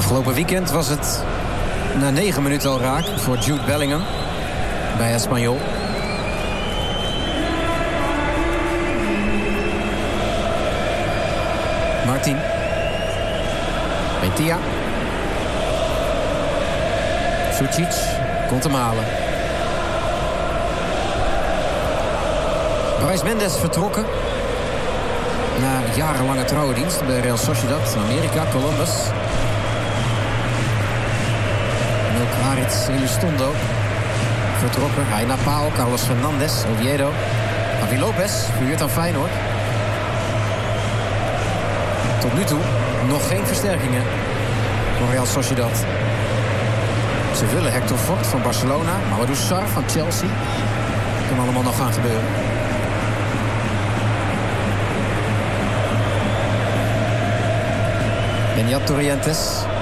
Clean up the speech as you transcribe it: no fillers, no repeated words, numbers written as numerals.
Afgelopen weekend was het na 9 minuten al raak voor Jude Bellingham bij Espanyol. Martin. Bentia. Sucic komt hem halen. Brais Mendes vertrokken. Na jarenlange trouwdienst bij Real Sociedad in Amerika, Columbus. En ook Harit Elizondo vertrokken. Hij naar Pau, Carlos Fernandez, Oviedo. Javi Lopez verhuurd aan Feyenoord. Tot nu toe nog geen versterkingen voor Real Sociedad. Ze willen Hector Fort van Barcelona, Mamadou Sarr van Chelsea. Kan allemaal nog gaan gebeuren. Beñat Torrientes.